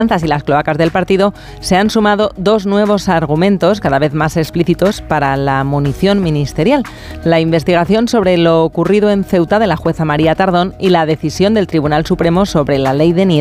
y las cloacas del partido, se han sumado 2 nuevos argumentos cada vez más explícitos para la munición ministerial: la investigación sobre lo ocurrido en Ceuta de la jueza María Tardón y la decisión del Tribunal Supremo sobre la ley de